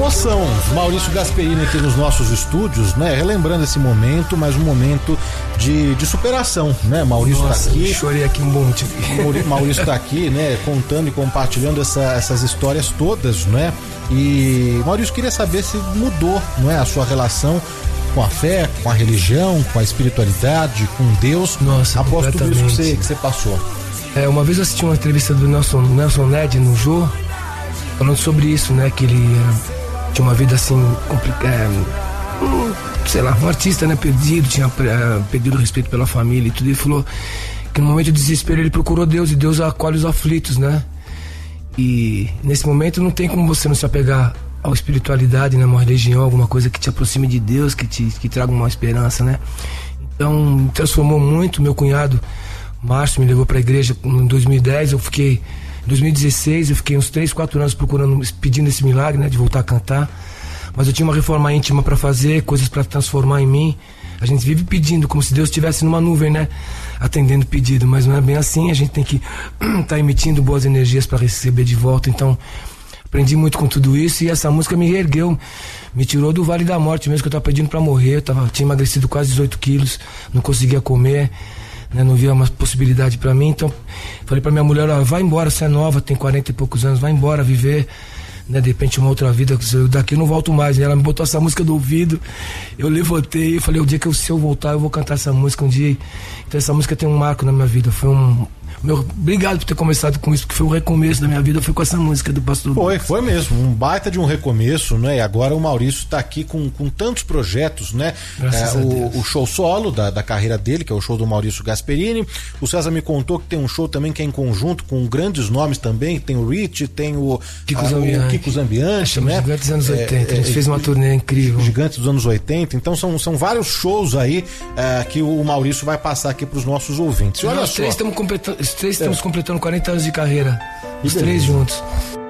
emoção. Maurício Gasperini aqui nos nossos estúdios, né? Relembrando esse momento, mas um momento de superação, né? Maurício tá aqui. Chorei aqui um monte. Maurício tá aqui, né? Contando e compartilhando essas histórias todas, né? E Maurício, queria saber se mudou, não é, a sua relação com a fé, com a religião, com a espiritualidade, com Deus. Nossa, após tudo isso que você passou. Uma vez eu assisti uma entrevista do Nelson Ned no Jô, falando sobre isso, né? Que ele tinha uma vida assim complicada, sei lá, um artista, né? Perdido, tinha perdido o respeito pela família e tudo. Ele falou que no momento de desespero ele procurou Deus e Deus acolhe os aflitos, né? E nesse momento não tem como você não se apegar à espiritualidade, né? Uma religião, alguma coisa que te aproxime de Deus, que traga uma esperança, né? Então transformou muito. Meu cunhado Márcio me levou para a igreja em 2010, em 2016 eu fiquei uns 3-4 anos pedindo esse milagre, né, de voltar a cantar, mas eu tinha uma reforma íntima para fazer, coisas para transformar em mim. A gente vive pedindo como se Deus estivesse numa nuvem, né, atendendo pedido, mas não é bem assim. A gente tem que estar emitindo boas energias para receber de volta. Então aprendi muito com tudo isso, e essa música me reergueu, me tirou do vale da morte mesmo, que eu estava pedindo para morrer. Tinha emagrecido quase 18 quilos, não conseguia comer, né, não via uma possibilidade pra mim. Então falei pra minha mulher: vai embora, você é nova, tem 40 e poucos anos, vai embora viver, né, de repente uma outra vida, daqui eu não volto mais. E ela me botou essa música do ouvido, eu levantei e falei: o dia que se eu voltar eu vou cantar essa música um dia. Então essa música tem um marco na minha vida, obrigado por ter começado com isso, porque foi um recomeço da minha vida, foi com essa música do Pastor. Foi mesmo, um baita de um recomeço, né? E agora o Maurício tá aqui com tantos projetos, né? O show solo da carreira dele, que é o show do Maurício Gasperini. O César me contou que tem um show também que é em conjunto com grandes nomes também, tem o Rich, tem o Kiko Zambianchi, né? Gigantes dos anos 80, a gente fez uma turnê incrível. Gigantes dos anos 80, então são vários shows aí que o Maurício vai passar aqui pros nossos ouvintes. E olha só. Nós três estamos completando 40 anos de carreira. Os três juntos.